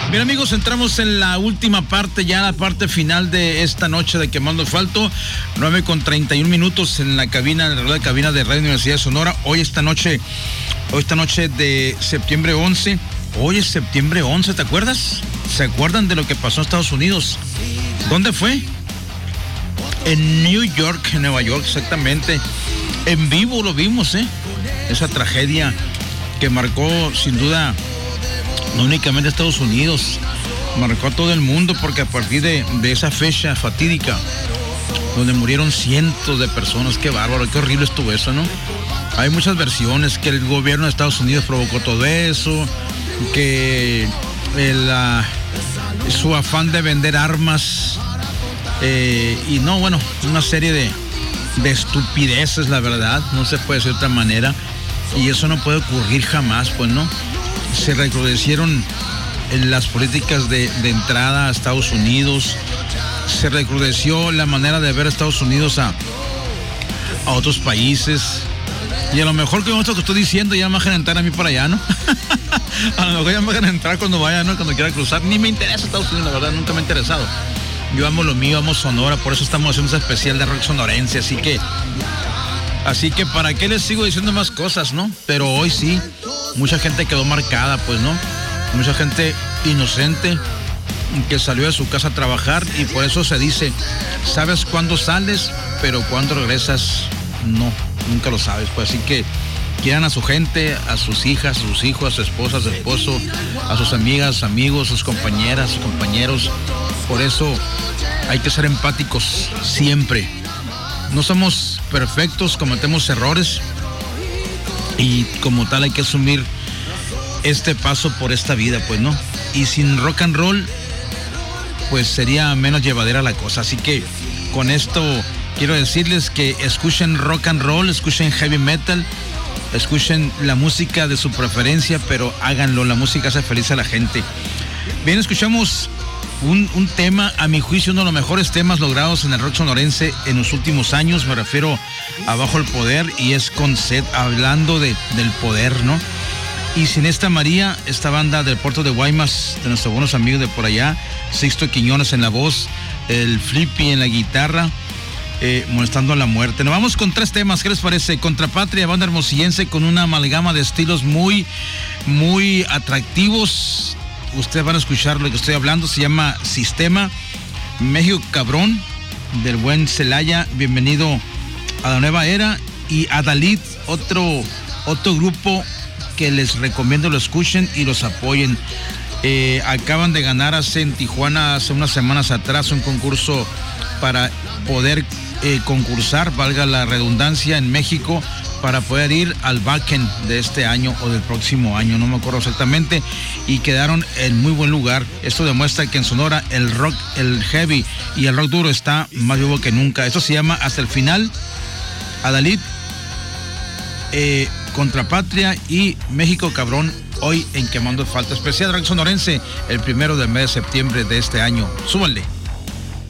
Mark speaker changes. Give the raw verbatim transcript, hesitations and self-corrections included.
Speaker 1: Bien, amigos, entramos en la última parte, ya la parte final de esta noche de Quemando Asfalto. nueve con treinta y un minutos en la cabina, en la rueda de cabina de Radio Universidad de Sonora. Hoy esta noche, hoy esta noche de septiembre once. Hoy es septiembre once, ¿te acuerdas? ¿Se acuerdan de lo que pasó en Estados Unidos? ¿Dónde fue? En New York, en Nueva York, exactamente. En vivo lo vimos, ¿eh? Esa tragedia que marcó, sin duda, no únicamente a Estados Unidos, marcó a todo el mundo, porque a partir de, de esa fecha fatídica, donde murieron cientos de personas, qué bárbaro, qué horrible estuvo eso, ¿no? Hay muchas versiones, que el gobierno de Estados Unidos provocó todo eso, que el, uh, su afán de vender armas, eh, y no, bueno, una serie de, de estupideces, la verdad, no se puede decir de otra manera, y eso no puede ocurrir jamás, pues, ¿no? Se recrudecieron las políticas de, de entrada a Estados Unidos, se recrudeció la manera de ver a Estados Unidos a, a otros países, y a lo mejor con esto que estoy diciendo ya me dejan entrar a mí para allá, ¿no? A lo mejor ya me dejan entrar cuando vaya, ¿no? Cuando quiera cruzar. Ni me interesa Estados Unidos, la verdad, nunca me ha interesado. Yo amo lo mío, amo Sonora, por eso estamos haciendo ese especial de rock sonorense, así que Así que para qué les sigo diciendo más cosas, ¿no? Pero hoy sí, mucha gente quedó marcada, pues, ¿no? Mucha gente inocente que salió de su casa a trabajar, y por eso se dice, sabes cuándo sales, pero cuándo regresas, no, nunca lo sabes. Pues así que quieran a su gente, a sus hijas, a sus hijos, a su esposa, a su esposo, a sus amigas, amigos, sus compañeras, sus compañeros. Por eso hay que ser empáticos siempre. No somos perfectos, cometemos errores, y como tal hay que asumir este paso por esta vida, pues, ¿no? Y sin rock and roll, pues sería menos llevadera la cosa. Así que con esto quiero decirles que escuchen rock and roll, escuchen heavy metal, escuchen la música de su preferencia, pero háganlo, la música hace feliz a la gente. Bien, escuchamos Un, un tema, a mi juicio, uno de los mejores temas logrados en el rock sonorense en los últimos años. Me refiero a Bajo el Poder, y es con Seth, hablando de, del poder, ¿no? Y Sin esta María, esta banda del puerto de Guaymas, de nuestros buenos amigos de por allá, Sixto Quiñones en la voz, el Flippy en la guitarra, eh, molestando a la muerte. Nos vamos con tres temas, ¿qué les parece? Contrapatria, banda hermosillense con una amalgama de estilos muy, muy atractivos. Ustedes van a escuchar lo que estoy hablando, se llama Sistema. México Cabrón, del buen Celaya, bienvenido a la nueva era. Y Adalid, otro, otro grupo que les recomiendo lo escuchen y los apoyen. Eh, acaban de ganar hace en Tijuana, hace unas semanas atrás, un concurso para poder eh, concursar, valga la redundancia, en México, para poder ir al Backen de este año o del próximo año, no me acuerdo exactamente, y quedaron en muy buen lugar. Esto demuestra que en Sonora el rock, el heavy y el rock duro está más vivo que nunca. Esto se llama Hasta el Final. Adalid, eh, Contrapatria y México Cabrón, hoy en Quemando Asfalto, especial rock sonorense, el primero del mes de septiembre de este año. Súbanle.